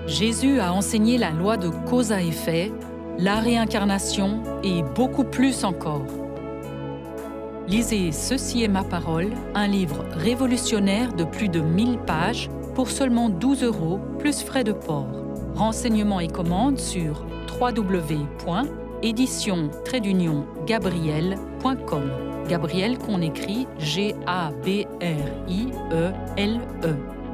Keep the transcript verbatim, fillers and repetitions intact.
Jésus a enseigné la loi de cause à effet, la réincarnation et beaucoup plus encore. Lisez Ceci est ma parole, un livre révolutionnaire de plus de mille pages pour seulement douze euros plus frais de port. Renseignements et commandes sur w w w point édition gabriel point com. Gabriel qu'on écrit G A B R I E L E.